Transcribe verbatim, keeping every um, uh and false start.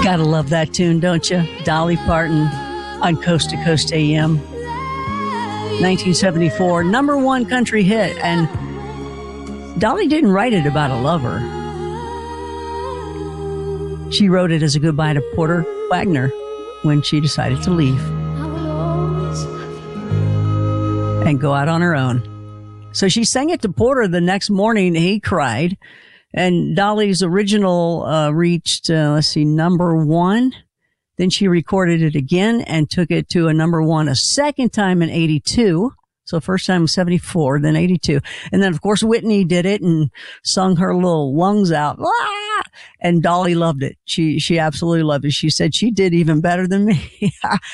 Gotta love that tune, don't you? Dolly Parton on Coast to Coast A M. nineteen seventy-four, number one country hit. And Dolly didn't write it about a lover. She wrote it as a goodbye to Porter Wagoner when she decided to leave and go out on her own. So she sang it to Porter the next morning. He cried. And Dolly's original uh, reached, uh, let's see, number one. Then she recorded it again and took it to a number one a second time in eighty-two. So first time was seventy-four, then eighty-two. And then, of course, Whitney did it and sung her little lungs out. Ah! And Dolly loved it. She, she absolutely loved it. She said she did even better than me.